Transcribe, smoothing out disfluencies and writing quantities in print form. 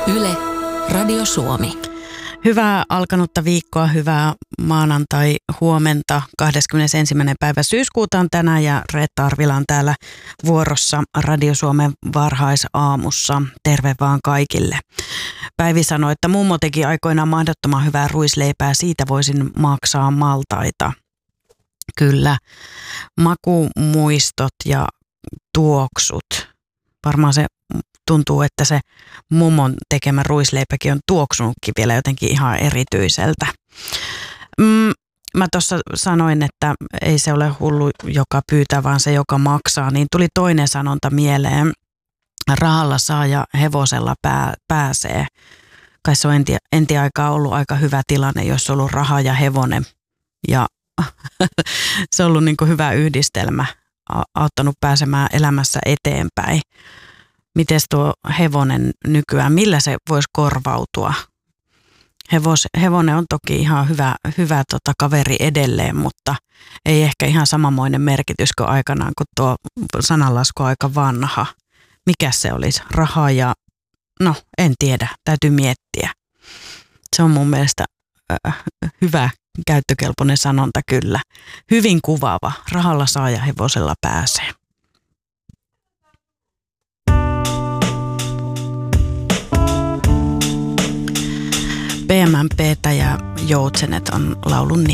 Yle, Radio Suomi. Hyvää alkanutta viikkoa, hyvää maanantai-huomenta. 21. päivä syyskuuta on tänään ja Reetta Arvila on täällä vuorossa Radio Suomen varhaisaamussa. Terve vaan kaikille. Päivi sanoi, että mummo teki aikoinaan mahdottoman hyvää ruisleipää, siitä voisin maksaa maltaita. Kyllä, makumuistot ja tuoksut. Varmaan se tuntuu, että se mummon tekemä ruisleipäkin on tuoksunutkin vielä jotenkin ihan erityiseltä. Mä tuossa sanoin, että ei se ole hullu, joka pyytää, vaan se, joka maksaa. Niin tuli toinen sanonta mieleen. Rahalla saa ja hevosella pääsee. Kai se on entiaikaa ollut aika hyvä tilanne, jos on ollut raha ja hevonen. Ja se on ollut niin kuin hyvä yhdistelmä, auttanut pääsemään elämässä eteenpäin. Mites tuo hevonen nykyään, millä se voisi korvautua? Hevonen on toki ihan hyvä kaveri edelleen, mutta ei ehkä ihan samanmoinen merkitys kuin aikanaan, kun tuo sananlasku on aika vanha. Mikä se olisi? Raha ja, no en tiedä, täytyy miettiä. Se on mun mielestä hyvä käyttökelpoinen sanonta kyllä. Hyvin kuvaava. Rahalla saa ja hevosella pääsee. PMMP:tä ja Joutsenet on laulun nimi.